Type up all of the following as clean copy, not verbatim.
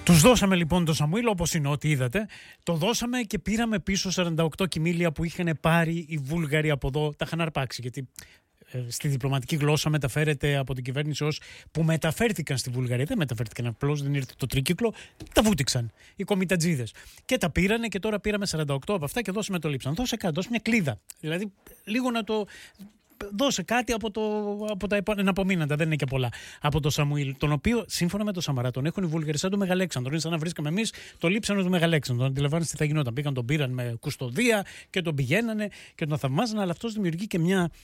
Τους δώσαμε λοιπόν το Σαμουήλ, όπως είναι ό,τι είδατε. Το δώσαμε και πήραμε πίσω 48 κιμήλια που είχαν πάρει οι Βούλγαροι από εδώ. Τα είχαν αρπάξει, γιατί στη διπλωματική γλώσσα μεταφέρεται από την κυβέρνηση ως που μεταφέρθηκαν στη Βουλγαρία. Δεν μεταφέρθηκαν απλώς, δεν ήρθε το τρίκυκλο. Τα βούτυξαν οι κομιτατζίδες. Και τα πήρανε και τώρα πήραμε 48 από αυτά και δώσαμε το λείψαν. Δώσε κάτι, δώσε μια κλίδα. Δηλαδή λίγο να το. Δώσε κάτι από τα εναπομείναντα, δεν είναι και πολλά. Από το Σαμουήλ, τον οποίο σύμφωνα με τον Σαμαρά τον έχουν οι Βούλγαροι σαν τον Μεγαλέξανδρο. Είναι σαν να βρίσκαμε εμείς το λείψανο του Μεγαλέξανδρου. Αντιλαμβάνεστε τι θα γινόταν. Πήγαν, τον πήραν με κουστοδία και τον πηγαίνανε και τον θαυμάζανε, αλλά αυτός δημιουργεί και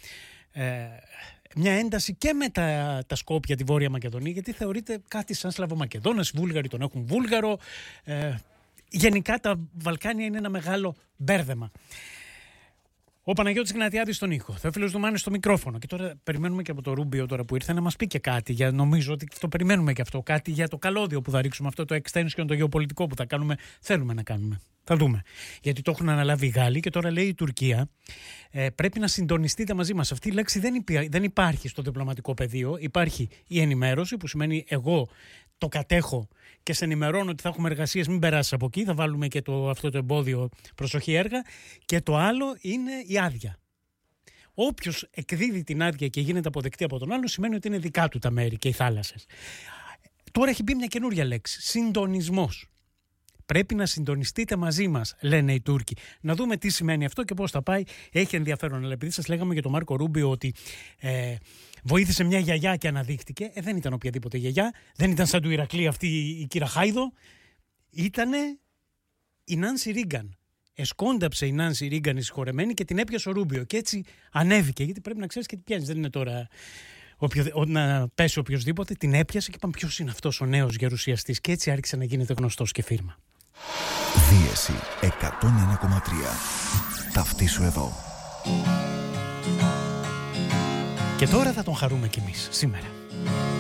μια ένταση και με τα Σκόπια, τη Βόρεια Μακεδονία, γιατί θεωρείται κάτι σαν Σλαβομακεδόνας. Οι Βούλγαροι τον έχουν Βούλγαρο. Γενικά τα Βαλκάνια είναι ένα μεγάλο μπέρδεμα. Ο Παναγιώτης Γνατιάδης στον ήχο, Θεόφιλος Δουμάνης στο μικρόφωνο. Και τώρα περιμένουμε και από το Ρούμπιο τώρα που ήρθε να μας πει και κάτι. Νομίζω ότι το περιμένουμε και αυτό. Κάτι για το καλώδιο που θα ρίξουμε, αυτό το extension, το γεωπολιτικό που θα κάνουμε. Θέλουμε να κάνουμε. Θα δούμε. Γιατί το έχουν αναλάβει οι Γάλλοι και τώρα λέει η Τουρκία πρέπει να συντονιστείτε μαζί μας. Αυτή η λέξη δεν υπάρχει στο διπλωματικό πεδίο. Υπάρχει η ενημέρωση που σημαίνει εγώ το κατέχω και σε ενημερώνω ότι θα έχουμε εργασίες, μην περάσεις από εκεί. Θα βάλουμε και αυτό το εμπόδιο προσοχή έργα. Και το άλλο είναι η άδεια. Όποιος εκδίδει την άδεια και γίνεται αποδεκτή από τον άλλο σημαίνει ότι είναι δικά του τα μέρη και οι θάλασσες. Τώρα έχει μπει μια καινούρια λέξη. Συντονισμός. Πρέπει να συντονιστείτε μαζί μας, λένε οι Τούρκοι. Να δούμε τι σημαίνει αυτό και πώς θα πάει. Έχει ενδιαφέρον. Αλλά επειδή σας λέγαμε για τον Μάρκο Ρούμπιο ότι βοήθησε μια γιαγιά και αναδείχτηκε, δεν ήταν οποιαδήποτε γιαγιά. Δεν ήταν σαν του Ηρακλή αυτή η κύρα Χάιδο. Ήτανε η Νάνσι Ρίγκαν. Εσκόνταψε η Νάνσι Ρίγκαν η συγχωρεμένη και την έπιασε ο Ρούμπιο. Και έτσι ανέβηκε. Γιατί πρέπει να ξέρεις και τι πιάνεις. Δεν είναι τώρα να πέσει οποιοδήποτε. Την έπιασε και είπαν ποιος είναι αυτός ο νέος γερουσιαστής. Και έτσι άρχισε να γίνεται γνωστός και φίρμα. Δίεση 101,3. Ταυτίσου εδώ. Και τώρα θα τον χαρούμε κι εμείς σήμερα.